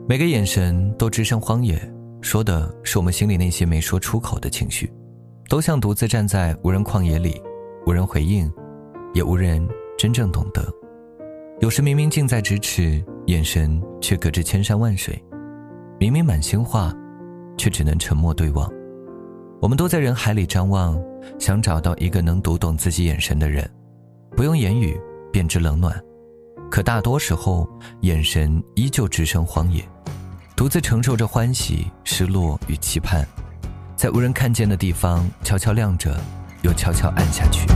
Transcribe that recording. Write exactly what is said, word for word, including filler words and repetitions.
每个眼神都只身荒野，说的是我们心里那些没说出口的情绪，都像独自站在无人旷野里，无人回应，也无人真正懂得。有时明明近在咫尺，眼神却隔着千山万水，明明满心话，却只能沉默对望。我们都在人海里张望，想找到一个能读懂自己眼神的人，不用言语便知冷暖，可大多时候眼神依旧只身荒野，独自承受着欢喜、失落与期盼，在无人看见的地方悄悄亮着，又悄悄暗下去。